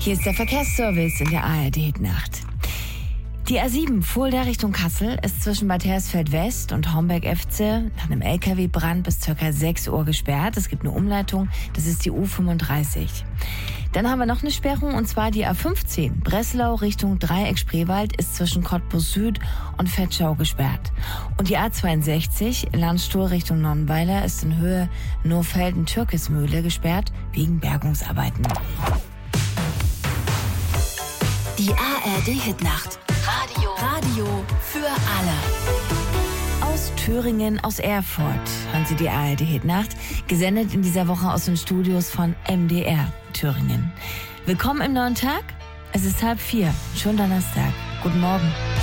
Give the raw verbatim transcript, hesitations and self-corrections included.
Hier ist der Verkehrsservice in der A R D-Nacht. Die A sieben Fulda Richtung Kassel ist zwischen Bad Hersfeld West und Homberg-Efze nach einem L K W-Brand bis ca. sechs Uhr gesperrt. Es gibt eine Umleitung, das ist die U fünfunddreißig. Dann haben wir noch eine Sperrung, und zwar die A fünfzehn. Breslau Richtung Dreieck-Spreewald ist zwischen Cottbus Süd und Vetschau gesperrt. Und die A zweiundsechzig Landstuhl Richtung Nonnweiler ist in Höhe Noorfelden-Türkismühle gesperrt wegen Bergungsarbeiten. Die A R D-Hitnacht. Radio. Radio für alle. Aus Thüringen, aus Erfurt hören Sie die A R D-Hitnacht, gesendet in dieser Woche aus den Studios von M D R Thüringen. Willkommen im neuen Tag. Es ist halb vier, schon Donnerstag. Guten Morgen.